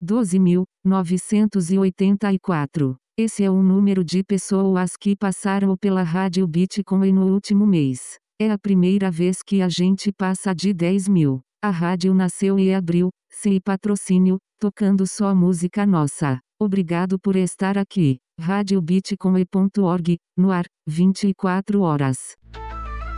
12.984. Esse é o número de pessoas que passaram pela Rádio Bitcoin no último mês. É a primeira vez que a gente passa de 10 mil. A rádio nasceu e abriu, sem patrocínio, tocando só música nossa. Obrigado por estar aqui. RadioBitcoin.org, no ar, 24 horas.